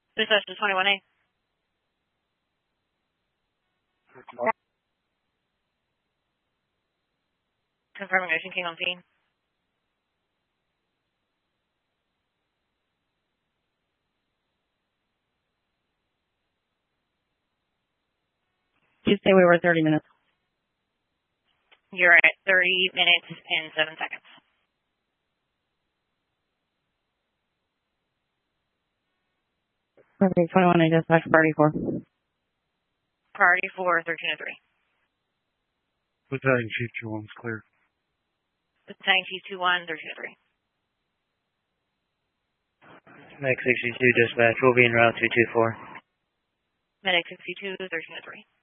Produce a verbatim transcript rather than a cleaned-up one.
Dispatch to twenty-one A. Confirming Ocean King on scene. You say we were thirty minutes. You're at thirty minutes and seven seconds. Perfect. twenty-one A dispatch, priority four. Priority four, thirteen oh three. Battalion Chief two one's clear. Battalion Chief two one, thirteen oh three. Medic sixty-two dispatch, we'll be en route two two four. Medic sixty-two, thirteen oh three.